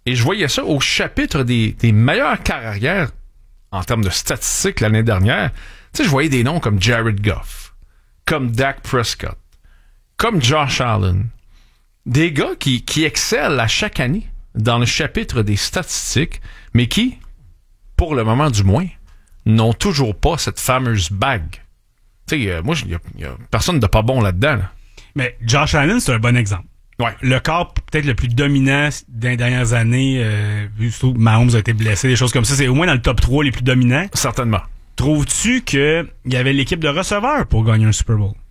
Et je voyais ça au chapitre des meilleures carrières en termes de statistiques l'année dernière. Tu sais, je voyais des noms comme Jared Goff, comme Dak Prescott, comme Josh Allen. Des gars qui excellent à chaque année dans le chapitre des statistiques, mais qui, pour le moment du moins, n'ont toujours pas cette fameuse bague. Tu sais, moi, il y a personne de pas bon là-dedans. Là. Mais Josh Allen, c'est un bon exemple. Ouais. Le corps peut-être le plus dominant des dernières années, vu que Mahomes a été blessé, des choses comme ça, c'est au moins dans le top 3 les plus dominants. Certainement. Trouves-tu qu'il y avait l'équipe de receveurs pour gagner un Super Bowl?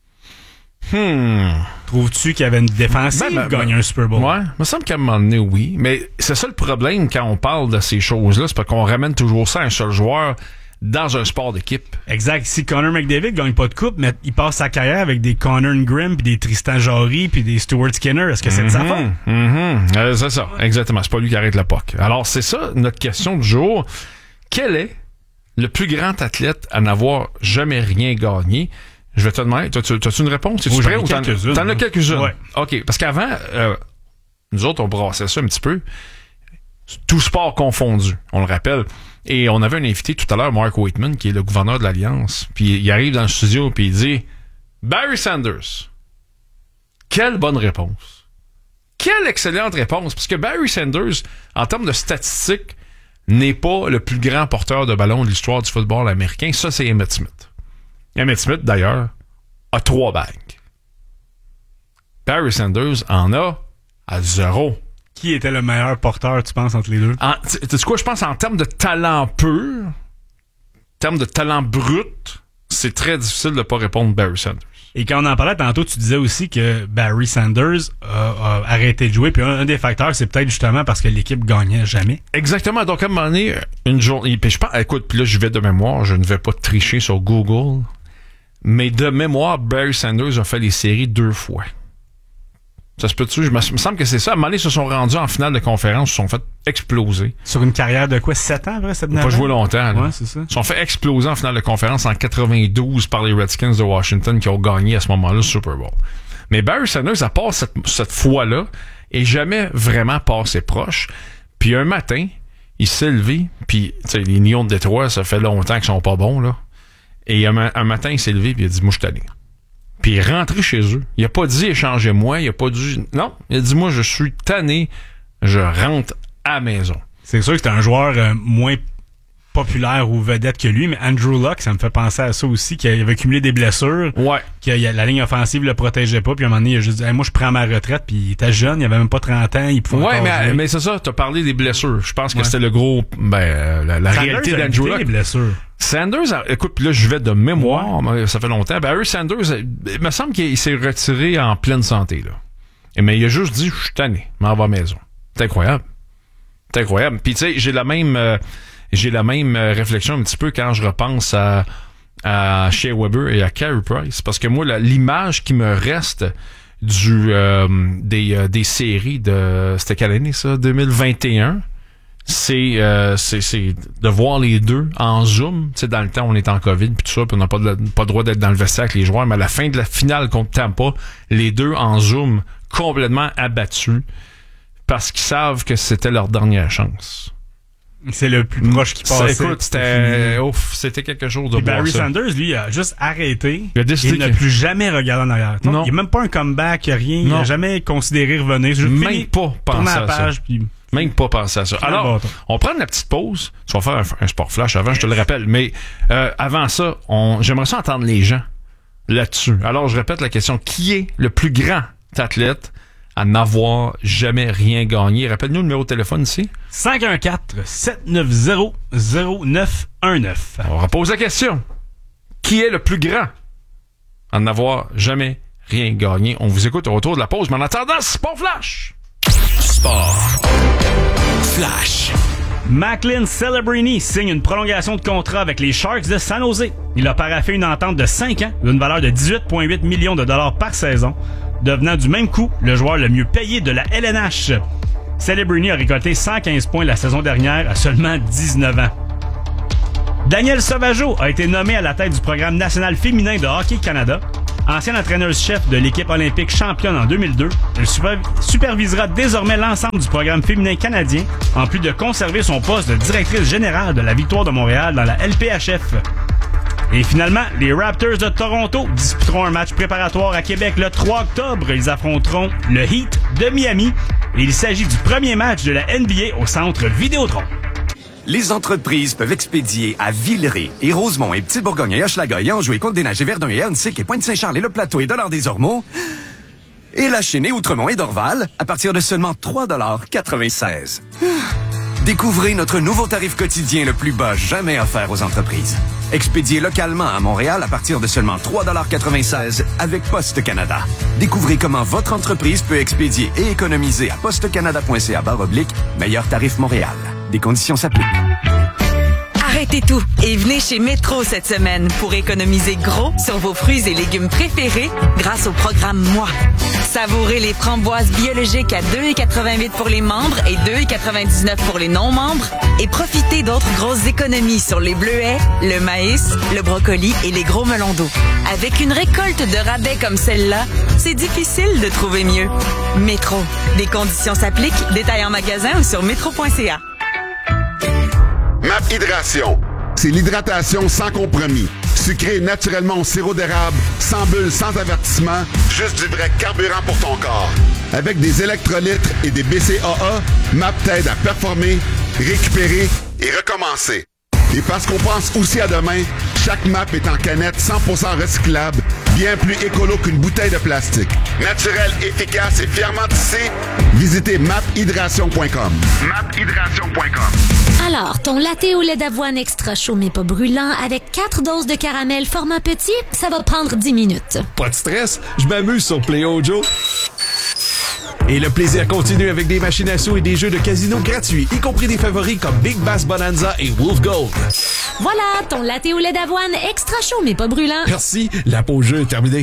Trouves-tu qu'il y avait une défensive pour gagner un Super Bowl? Ouais, il me semble qu'à un moment donné, oui. Mais c'est ça le problème quand on parle de ces choses-là, c'est parce qu'on ramène toujours ça à un seul joueur dans un sport d'équipe. Exact. Si Connor McDavid gagne pas de coupe, mais il passe sa carrière avec des Connor Grimm, puis des Tristan Jarry, puis des Stuart Skinner, est-ce que c'est de sa faute? C'est ça, exactement. C'est pas lui qui arrête la POC. Alors, c'est ça notre question du jour. Quel est le plus grand athlète à n'avoir jamais rien gagné? Je vais te demander, t'as-tu une réponse? Oui, j'en ai quelques-unes. T'en as quelques-unes? Ouais. OK, parce qu'avant, nous autres, on brassait ça un petit peu. Tout sport confondu, on le rappelle. Et on avait un invité tout à l'heure, Mark Waitman, qui est le gouverneur de l'Alliance. Puis il arrive dans le studio puis il dit « Barry Sanders. » Quelle bonne réponse. Quelle excellente réponse. Parce que Barry Sanders, en termes de statistiques, n'est pas le plus grand porteur de ballon de l'histoire du football américain. Ça, c'est Emmitt Smith. Emmitt Smith, d'ailleurs, a 3 bagues. Barry Sanders en a à 0. Qui était le meilleur porteur, tu penses, entre les deux? Tu sais quoi, je pense en termes de talent pur, en termes de talent brut, c'est très difficile de ne pas répondre Barry Sanders. Et quand on en parlait tantôt, tu disais aussi que Barry Sanders a arrêté de jouer. Puis un des facteurs, c'est peut-être justement parce que l'équipe gagnait jamais. Exactement. Donc, à un moment donné, une journée... Puis je pense, écoute, puis là, je vais de mémoire. Je ne vais pas tricher sur Google. Mais de mémoire, Barry Sanders a fait les séries 2 fois. Ça se peut-tu? Il me semble que c'est ça. À un moment donné, ils se sont rendus en finale de conférence, ils se sont fait exploser. Sur une carrière de quoi? 7 ans, vrai? 7 ans? Ils n'ont pas joué longtemps. Là. Ouais, c'est ça. Ils se sont fait exploser en finale de conférence en 92 par les Redskins de Washington qui ont gagné à ce moment-là le Super Bowl. Mais Barry Sanders, à part cette fois-là, est jamais vraiment passé proche. Puis un matin, il s'est levé, puis les Lions de Détroit, ça fait longtemps qu'ils sont pas bons, là. Et un matin, il s'est levé, puis il a dit « Moi, je suis tanné. » Puis il est rentré chez eux. Il a pas dit échangez-moi, il a pas dit non, il a dit moi je suis tanné, je rentre à la maison. C'est sûr que c'était un joueur moins populaire ou vedette que lui, mais Andrew Luck, ça me fait penser à ça aussi, qu'il avait accumulé des blessures, ouais, que la ligne offensive le protégeait pas, puis à un moment donné, il a juste dit hey, moi je prends ma retraite, puis il était jeune, il avait même pas 30 ans, il pouvait mais c'est ça, t'as parlé des blessures. Je pense que c'était le gros la réalité d'Andrew Luck. Les blessures. Sanders, écoute, puis là, je vais de mémoire, ça fait longtemps. Barry Sanders, il me semble qu'il s'est retiré en pleine santé, là. Mais il a juste dit, je suis tanné, m'en va à la maison. C'est incroyable. C'est incroyable. Puis tu sais, j'ai la même réflexion un petit peu quand je repense à Shea Weber et à Carey Price. Parce que moi, l'image qui me reste des séries de, c'était quelle année, ça? 2021. C'est de voir les deux en Zoom. Tu sais, dans le temps, on est en COVID puis tout ça, puis on n'a pas le droit d'être dans le vestiaire avec les joueurs, mais à la fin de la finale contre Tampa, les deux en Zoom, complètement abattus, parce qu'ils savent que c'était leur dernière chance. C'est le plus proche qui passait. Écoute, c'était quelque chose de beau. Barry Sanders, lui, a juste arrêté. Il a décidé et n'a plus jamais regardé en arrière. Non. Il n'y a même pas un comeback, rien. Non. Il n'a jamais considéré revenir. Juste même pas penser à page, ça. Puis... Même pas penser à ça. Alors, on prend la petite pause. Tu vas faire un sport flash avant, je te le rappelle. Mais avant ça, j'aimerais ça entendre les gens là-dessus. Alors, je répète la question. Qui est le plus grand athlète à n'avoir jamais rien gagné? Rappelle-nous le numéro de téléphone ici. 514-790-0919. On repose la question. Qui est le plus grand à n'avoir jamais rien gagné? On vous écoute au retour de la pause. Mais en attendant, Sport Flash! Sport Flash. Macklin Celebrini signe une prolongation de contrat avec les Sharks de San Jose. Il a paraphé une entente de 5 ans d'une valeur de 18,8 millions de dollars par saison, devenant du même coup le joueur le mieux payé de la LNH. Celebrini a récolté 115 points la saison dernière à seulement 19 ans. Daniel Sauvageau a été nommé à la tête du programme national féminin de Hockey Canada. Ancien entraîneur-chef de l'équipe olympique championne en 2002, elle supervisera désormais l'ensemble du programme féminin canadien, en plus de conserver son poste de directrice générale de la Victoire de Montréal dans la LPHF. Et finalement, les Raptors de Toronto disputeront un match préparatoire à Québec le 3 octobre. Ils affronteront le Heat de Miami. Et il s'agit du premier match de la NBA au centre Vidéotron. Les entreprises peuvent expédier à Villeray et Rosemont et Petite-Bourgogne et Hochelaga et Anjou et Côte-des-Neiges et Verdun et Huntsic et Pointe-Saint-Charles et Le Plateau et Dollard-des-Ormeaux et La Chênaie, Outremont et Dorval à partir de seulement 3,96 $. Découvrez notre nouveau tarif quotidien le plus bas jamais offert aux entreprises. Expédié localement à Montréal à partir de seulement 3,96 $ avec Poste Canada. Découvrez comment votre entreprise peut expédier et économiser à postecanada.ca/meilleur tarif Montréal. Des conditions s'appliquent. Arrêtez tout et venez chez Métro cette semaine pour économiser gros sur vos fruits et légumes préférés grâce au programme Moi. Savourez les framboises biologiques à 2,88 pour les membres et 2,99 pour les non-membres et profitez d'autres grosses économies sur les bleuets, le maïs, le brocoli et les gros melons d'eau. Avec une récolte de rabais comme celle-là, c'est difficile de trouver mieux. Métro. Des conditions s'appliquent. Détails en magasin ou sur métro.ca. MAP Hydration. C'est l'hydratation sans compromis. Sucré naturellement au sirop d'érable, sans bulles, sans avertissement, juste du vrai carburant pour ton corps. Avec des électrolytes et des BCAA, MAP t'aide à performer, récupérer et recommencer. Et parce qu'on pense aussi à demain, chaque MAP est en canette 100% recyclable, bien plus écolo qu'une bouteille de plastique. Naturel, efficace et fièrement tissé, visitez maphydration.com. maphydration.com. Alors, ton latte au lait d'avoine extra chaud mais pas brûlant avec 4 doses de caramel format petit, ça va prendre 10 minutes. Pas de stress, je m'amuse sur PlayOjo. Et le plaisir continue avec des machines à sous et des jeux de casino gratuits, y compris des favoris comme Big Bass Bonanza et Wolf Gold. Voilà, ton latte au lait d'avoine extra chaud mais pas brûlant. Merci, la pause jeu est terminée.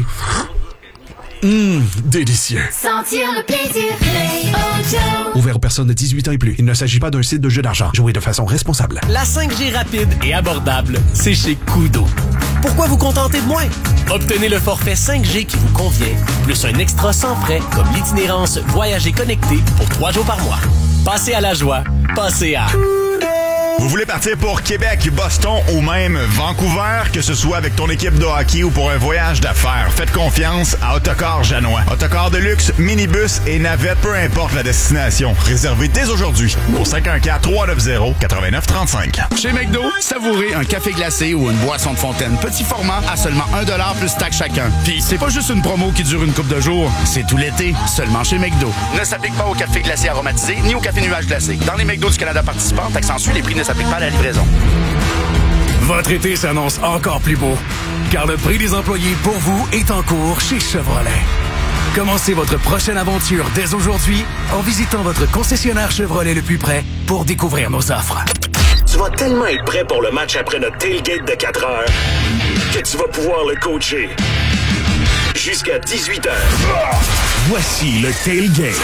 Délicieux. Sentir le plaisir, PlayOjo. Ouvert aux personnes de 18 ans et plus. Il ne s'agit pas d'un site de jeu d'argent. Jouez de façon responsable. La 5G rapide et abordable, c'est chez Koodo. Pourquoi vous contenter de moins? Obtenez le forfait 5G qui vous convient, plus un extra sans frais comme l'itinérance Voyager connecté pour 3 jours par mois. Passez à la joie. Passez à... Vous voulez partir pour Québec, Boston ou même Vancouver, que ce soit avec ton équipe de hockey ou pour un voyage d'affaires, faites confiance à Autocar Janois. Autocar de luxe, minibus et navette, peu importe la destination. Réservez dès aujourd'hui au 514-390-8935. Chez McDo, savourez un café glacé ou une boisson de fontaine petit format à seulement 1$ plus taxe chacun. Puis c'est pas juste une promo qui dure une couple de jours, c'est tout l'été, seulement chez McDo. Ne s'applique pas au café glacé aromatisé ni au café nuage glacé. Dans les McDo du Canada participants, taxes suit, les prix ne s'appliquent pas à la livraison. Votre été s'annonce encore plus beau, car le prix des employés pour vous est en cours chez Chevrolet. Commencez votre prochaine aventure dès aujourd'hui en visitant votre concessionnaire Chevrolet le plus près pour découvrir nos offres. Tu vas tellement être prêt pour le match après notre tailgate de 4 heures que tu vas pouvoir le coacher jusqu'à 18 heures. Voici le tailgate.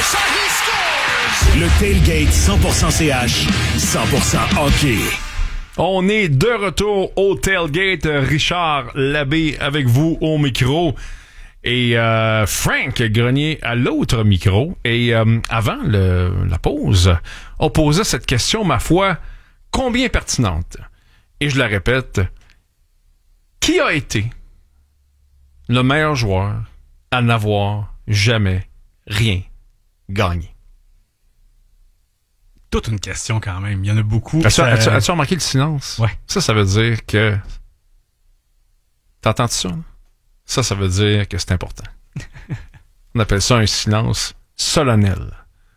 Le tailgate 100% CH, 100% hockey. On est de retour au tailgate. Richard Labbé avec vous au micro. Et Frank Grenier à l'autre micro. Et avant la pause, on posait cette question, ma foi, combien pertinente. Et je la répète, qui a été le meilleur joueur à n'avoir jamais rien gagné? Toute une question quand même. Il y en a beaucoup. As-tu remarqué le silence? Ouais. Ça veut dire que... T'entends ça? Ça veut dire que c'est important. On appelle ça un silence solennel.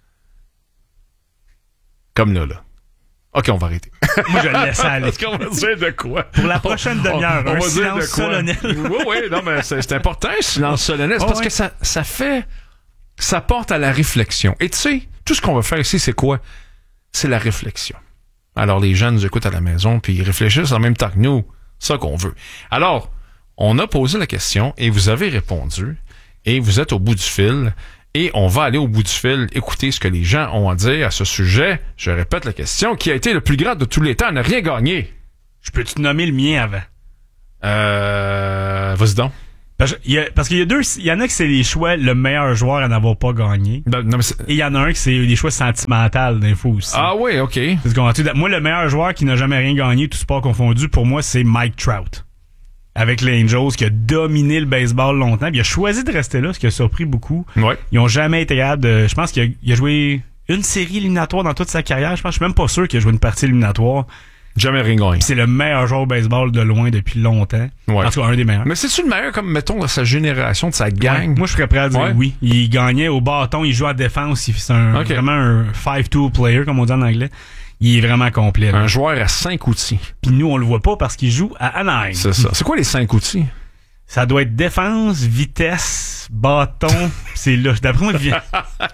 Comme là. OK, on va arrêter. Moi, je le laisse aller. Parce qu'on va dire de quoi? Pour la prochaine demi-heure, on un va silence dire de quoi? solennel. Oui, non, mais c'est important, un silence solennel. C'est parce que ça fait... Ça porte à la réflexion. Et tu sais, tout ce qu'on va faire ici, c'est quoi? C'est la réflexion. Alors, les gens nous écoutent à la maison, puis ils réfléchissent en même temps que nous. C'est ça qu'on veut. Alors, on a posé la question, et vous avez répondu, et vous êtes au bout du fil, et on va aller au bout du fil, écouter ce que les gens ont à dire à ce sujet. Je répète la question, qui a été le plus grand de tous les temps à ne rien gagner? Je peux te nommer le mien avant? Vas-y donc. Parce qu'il y en a que c'est les choix, le meilleur joueur à n'avoir pas gagné. Non, et il y en a un que c'est des choix sentimentaux d'infos aussi. Ah oui, OK. Moi, le meilleur joueur qui n'a jamais rien gagné, tout sport confondu, pour moi, c'est Mike Trout. Avec les Angels, qui a dominé le baseball longtemps. Puis il a choisi de rester là, ce qui a surpris beaucoup. Ouais. Ils ont jamais été capables de... Je pense qu'il a joué une série éliminatoire dans toute sa carrière. Je suis même pas sûr qu'il a joué une partie éliminatoire. Jamais rien gagné. C'est le meilleur joueur au baseball de loin depuis longtemps. Ouais. En tout cas, un des meilleurs. Mais c'est-tu le meilleur, comme, mettons, de sa génération, de sa gang? Ouais. Moi, je serais prêt à dire oui. Il gagnait au bâton, il joue en défense. C'est vraiment un 5-tool player, comme on dit en anglais. Il est vraiment complet. Un joueur à 5 outils. Puis nous, on le voit pas parce qu'il joue à Anaheim. C'est ça. C'est quoi les 5 outils? Ça doit être défense, vitesse, bâton. C'est là. D'après moi, il vient.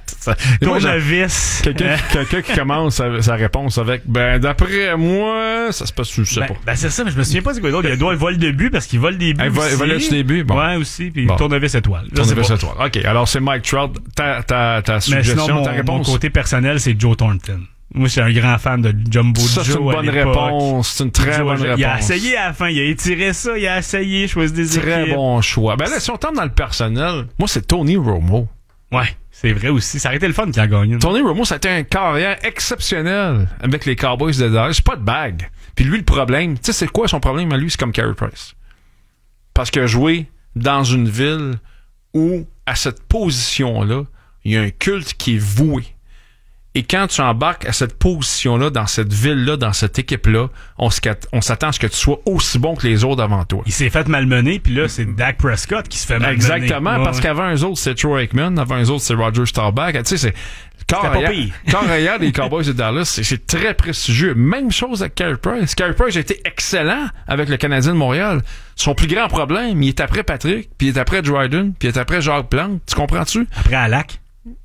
Tournevis. Quelqu'un qui commence sa réponse avec d'après moi, ça se passe sur ça. C'est ça, mais je me souviens pas c'est quoi d'autre. Il doit vol de but parce qu'il vole des buts. Il vole des buts, bon. Ouais, aussi. Puis tournevis étoile. Tournevis étoile. OK. Alors, c'est Mike Trout. Ta suggestion, sinon, ta réponse? Mon côté personnel, c'est Joe Thornton. Moi, je suis un grand fan de Jumbo Joe. Ça, c'est une bonne réponse. C'est une très bonne réponse. Il a essayé à la fin. Il a étiré ça. Il a essayé. Choisi des équipes. Très bon choix. Ben là, si on tombe dans le personnel, moi, c'est Tony Romo. Ouais, c'est vrai aussi. Ça aurait été le fun qu'il a gagné. Tony Romo, ça a été un carrière exceptionnel avec les Cowboys de Dallas. C'est pas de bague. Puis lui, le problème, tu sais, c'est quoi son problème à lui? C'est comme Carey Price. Parce qu'il a joué dans une ville où, à cette position-là, il y a un culte qui est voué. Et quand tu embarques à cette position-là, dans cette ville-là, dans cette équipe-là, on s'attend à ce que tu sois aussi bon que les autres avant toi. Il s'est fait malmener, puis là, c'est Dak Prescott qui se fait malmener. Exactement, parce qu'avant eux autres, c'est Troy Aikman, avant eux autres, c'est Roger Staubach. Tu sais, c'est carrière des Cowboys de Dallas, c'est très prestigieux. Même chose avec Carey Price. Carey Price a été excellent avec le Canadien de Montréal. Son plus grand problème, il est après Patrick, puis il est après Dryden, puis il est après Jacques Plante. Tu comprends-tu? Après Alak.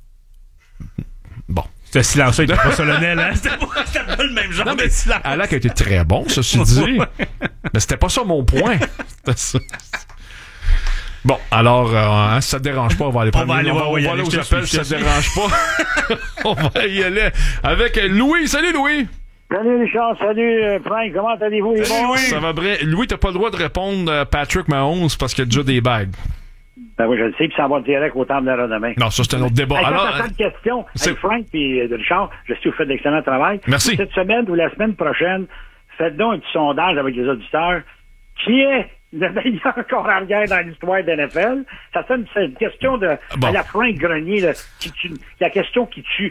Bon. Ce silence-là était pas solennel, hein? C'était pas le même genre de silence. Alak a été très bon, ceci dit. Mais c'était pas ça mon point. C'était ça. Bon, alors, si ça te dérange pas, on va aller prendre. On va aller aux appels, si ça te dérange pas. On va y aller avec Louis. Salut, Louis! Salut, Richard. Salut, Frank. Comment allez-vous, les bons? Louis. Ça va bien. Louis, t'as pas le droit de répondre Patrick Mahomes parce qu'il y a déjà des bagues. Ben oui, je le sais, puis ça va direct au temple de la demain. Non, ça, c'est un autre débat. Alors, une question. Frank et Richard, je sais que vous faites d'excellent travail. Merci. Cette semaine ou la semaine prochaine, faites donc un petit sondage avec les auditeurs. Qui est le meilleur corps arrière dans l'histoire de l'NFL? Ça serait une question à la Frank Grenier, là, la question qui tue.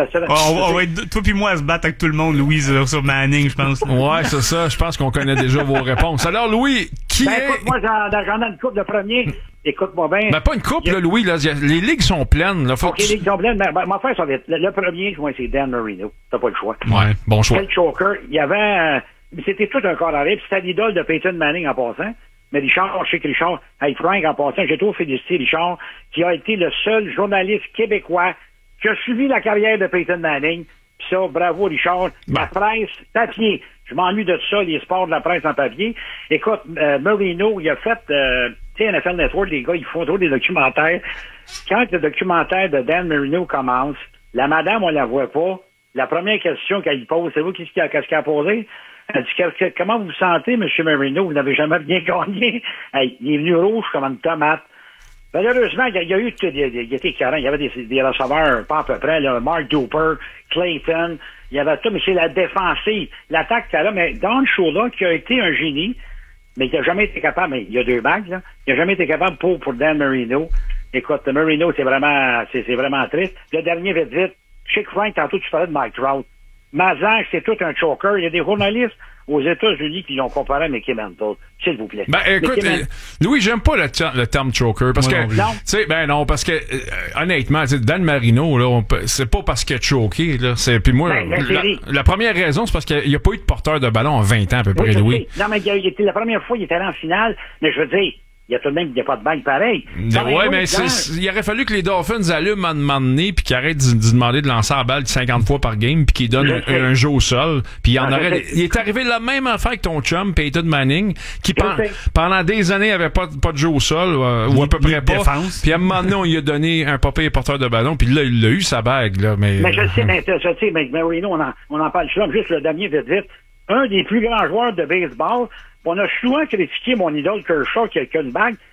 On va être, toi puis moi, à se battre avec tout le monde, Louise, sur Manning, je pense. Ouais, c'est ça. Je pense qu'on connaît déjà vos réponses. Alors, Louis, qui est... Écoute, moi, j'en ai une couple de premier. Écoute-moi bien. Ben, pas une coupe, là, Louis. Là, les ligues sont pleines. Là, les ligues sont pleines. Mais ma frère, ça va être. Le premier, c'est Dan Marino. T'as pas le choix. Ouais, bon choix. Quel choker. Il y avait... c'était tout un corps arrière. C'était l'idole de Peyton Manning en passant. Mais Richard, je sais que Richard... Hey, Frank, en passant, j'ai trop félicité Richard, qui a été le seul journaliste québécois qui a suivi la carrière de Peyton Manning. Puis ça, bravo, Richard. La presse, papier. Je m'ennuie de ça, les sports de la presse en papier. Écoute, Marino, il a fait... tu sais, NFL Network, les gars, ils font trop des documentaires. Quand le documentaire de Dan Marino commence, la madame, on la voit pas. La première question qu'elle pose, c'est vous, qu'est-ce qu'elle a posé? Elle dit, comment vous vous sentez, M. Marino? Vous n'avez jamais bien gagné. Hey, il est venu rouge comme une tomate. Malheureusement, il y a eu, il était écœurant. Il y avait des receveurs, pas à peu près, là, Mark Duper, Clayton. Il y avait tout, mais c'est la défensive. L'attaque, là, mais Don Shula, qui a été un génie, mais il n'a jamais été capable, mais il y a 2 bagues, là. Il n'a jamais été capable pour Dan Marino. Écoute, Marino, c'est vraiment triste. Le dernier, vite, Chick Frank, tantôt, tu parlais de Mike Trout. Mazan, c'est tout un choker. Il y a des journalistes aux États-Unis qui l'ont comparé à Mickey Mantle. S'il vous plaît. Ben, écoute, Louis, j'aime pas le terme choker parce que, tu sais, parce que, honnêtement, Dan Marino, là, c'est pas parce qu'il a choqué, là. Puis moi, la première raison, c'est parce qu'il n'y a pas eu de porteur de ballon en 20 ans, à peu près, Louis. Non, mais la première fois, il était allé en finale, mais je veux dire, il y a tout de même, il n'y a pas de bague pareil. Ouais, mais il aurait fallu que les Dolphins allument à un moment donné puis qu'ils arrêtent de demander de lancer la balle 50 fois par game puis qu'ils donnent un jeu au sol. Puis il est arrivé la même affaire avec ton chum, Peyton Manning, qui pendant des années avait pas de jeu au sol, ou à peu près pas. Puis à un moment donné, on lui a donné un papier porteur de ballon puis là, il a eu sa bague, là. Mais je sais, mais Marino, on en parle souvent, juste le dernier vite. Un des plus grands joueurs de baseball. On a souvent critiqué mon idole Kershaw qui a une bague.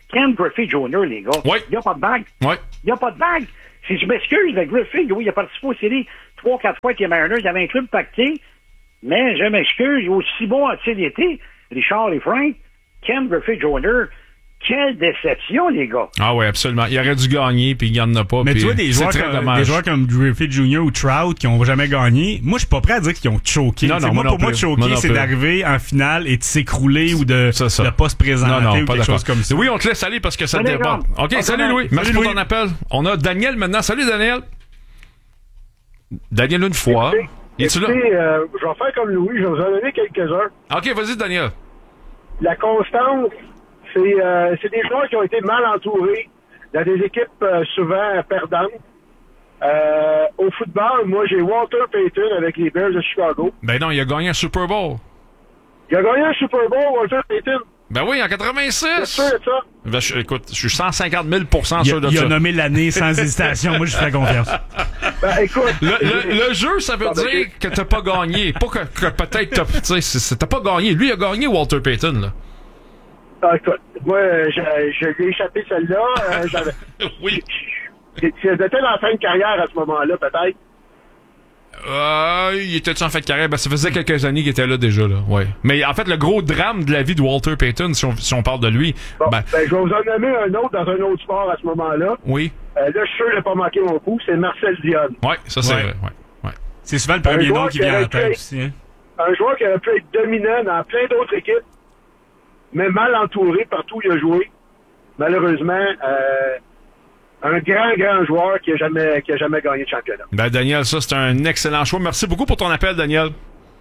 Ken Griffey Jr., les gars. Oui. Il n'y a pas de bague. Oui. Il n'y a pas de bague. Si je m'excuse, le Griffey, oui, il a participé aux séries 3-4 fois avec les Mariners. Il avait un club pacté. Mais je m'excuse, aussi bon a-t-il été, Richard et Frank, Ken Griffey Jr., quelle déception, les gars. Ah oui, absolument. Il aurait dû gagner, puis il n'y en a pas. Mais tu vois, des joueurs comme Griffey Jr. ou Trout qui n'ont jamais gagné, moi, je suis pas prêt à dire qu'ils ont choqué. Non, moi, pour moi, choquer, c'est d'arriver en finale et de s'écrouler ou de pas se présenter ou quelque chose comme ça. Oui, on te laisse aller parce que ça déborde. OK, salut Louis. Merci pour ton appel. On a Daniel maintenant. Salut, Daniel. Daniel, une fois. Es-tu là? Je vais faire comme Louis. Je vais vous en donner quelques-uns. OK, vas-y, Daniel. La constance, c'est des joueurs qui ont été mal entourés dans des équipes souvent perdantes. Au football, moi, j'ai Walter Payton avec les Bears de Chicago. Ben non, il a gagné un Super Bowl. Il a gagné un Super Bowl, Walter Payton. Ben oui, en 86. C'est sûr de ça. Ben, écoute, je suis 150 000 sûr de ça. Il a nommé l'année sans hésitation. Moi, je ferais confiance. Ben, écoute. Le jeu, ça veut dire que t'as pas gagné. Pas que peut-être t'as pas gagné. Lui, il a gagné Walter Payton, là. Ah, écoute, moi, je lui ai échappé celle-là. Oui. C'était dans la fin de carrière à ce moment-là, peut-être. Il était en fait de carrière? Ben, ça faisait quelques années qu'il était là déjà, là. Ouais. Mais en fait, le gros drame de la vie de Walter Payton, si on parle de lui. Bon, je vais vous en nommer un autre dans un autre sport à ce moment-là. Oui. Là, je suis sûr qu'il n'a pas manqué mon coup. C'est Marcel Dionne. Oui, ça c'est vrai. Ouais. C'est souvent le premier nom qui vient en tête aussi. Hein? Un joueur qui aurait pu être dominant dans plein d'autres équipes, mais mal entouré partout où il a joué. Malheureusement, un grand joueur qui a jamais gagné de championnat. Ben, Daniel, ça, c'est un excellent choix. Merci beaucoup pour ton appel, Daniel.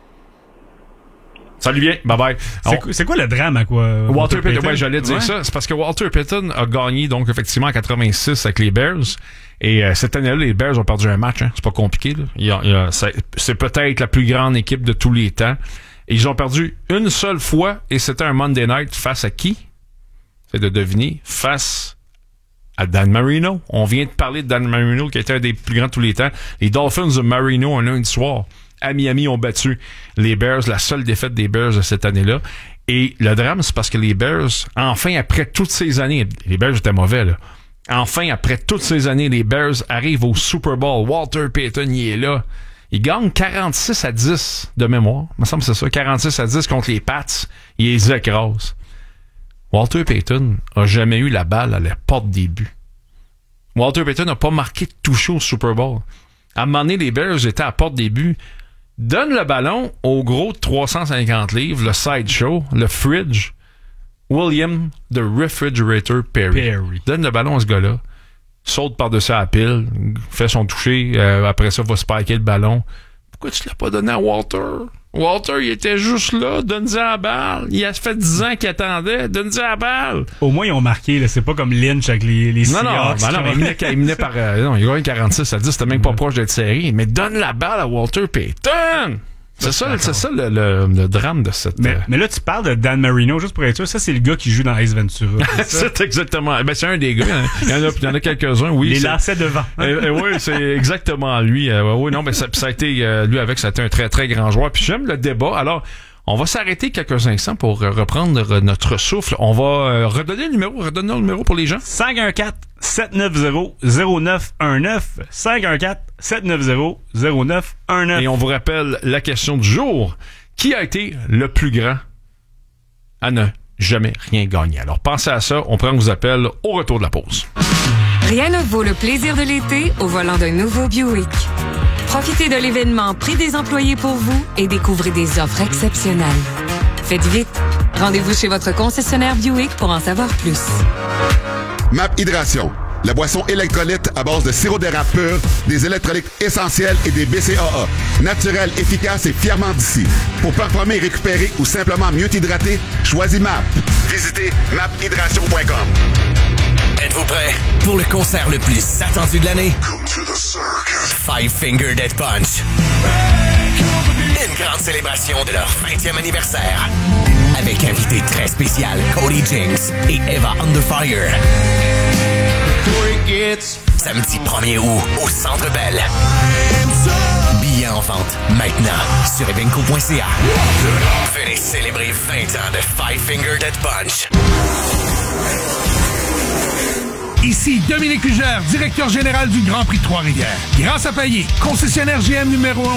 Salut bien, bye-bye. C'est quoi le drame à quoi? Walter Payton, ouais, j'allais dire ça. C'est parce que Walter Payton a gagné, donc, effectivement, en 86 avec les Bears. Et cette année-là, les Bears ont perdu un match. Hein. C'est pas compliqué. Là. C'est peut-être la plus grande équipe de tous les temps. Et ils ont perdu une seule fois, et c'était un Monday Night face à qui? C'est de deviner. Face à Dan Marino. On vient de parler de Dan Marino, qui était un des plus grands de tous les temps. Les Dolphins de Marino, un lundi soir, à Miami, ont battu les Bears, la seule défaite des Bears de cette année-là. Et le drame, c'est parce que les Bears, enfin, après toutes ces années, les Bears étaient mauvais, là. Enfin, après toutes ces années, les Bears arrivent au Super Bowl. Walter Payton, il est là. Il gagne 46-10 de mémoire. Il me semble que c'est ça. 46-10 contre les Pats. Il les écrase. Walter Payton a jamais eu la balle à la porte des buts. Walter Payton n'a pas marqué de toucher au Super Bowl. À un moment donné, les Bears étaient à la porte des buts. Donne le ballon au gros de 350 livres, le sideshow, le fridge, William the Refrigerator Perry. Donne le ballon à ce gars-là. Saute par-dessus la pile, fait son toucher, après ça, va spiker le ballon. Pourquoi tu l'as pas donné à Walter? Walter, il était juste là, donne-y la balle. Il a fait 10 ans qu'il attendait, donne-y la balle. Au moins, ils ont marqué, là. C'est pas comme Lynch avec les Seahawks. Non, il menait par... non, il a gagné 46-10, c'était même pas proche d'être serré. Mais donne la balle à Walter Payton! C'est ça le drame de cette... Mais là, tu parles de Dan Marino, juste pour être sûr, ça, c'est le gars qui joue dans Ace Ventura. C'est exactement... Ben, c'est un des gars. Hein. Il y en a quelques-uns, oui. Les lacets devant. Oui, c'est exactement lui. Oui, non, mais ça a été... lui, avec, ça a été un très, très grand joueur. Puis j'aime le débat. Alors, on va s'arrêter quelques instants pour reprendre notre souffle. On va redonner le numéro pour les gens. 514-790-0919. 514-790-0919. Et on vous rappelle la question du jour. Qui a été le plus grand à ne jamais rien gagner? Alors, pensez à ça. On prend vos appels au retour de la pause. Rien ne vaut le plaisir de l'été au volant d'un nouveau Buick. Profitez de l'événement Prix des employés pour vous et découvrez des offres exceptionnelles. Faites vite. Rendez-vous chez votre concessionnaire Buick pour en savoir plus. MAP Hydration, la boisson électrolyte à base de sirop d'érable pur, des électrolytes essentiels et des BCAA. Naturel, efficace et fièrement d'ici. Pour performer, récupérer ou simplement mieux t'hydrater, choisis MAP. Visitez maphydration.com. Êtes-vous prêts pour le concert le plus attendu de l'année? Five Finger Death Punch. Une grande célébration de leur 20e anniversaire. Avec invité très spécial Cody Jinks et Eva Underfire. Samedi 1er août au Centre Bell. Billets en vente maintenant sur evenco.ca. Venez célébrer 20 ans de Five Finger Death Punch. Ici Dominique Hugère, directeur général du Grand Prix de Trois-Rivières. Grâce à Payet, concessionnaire GM numéro 1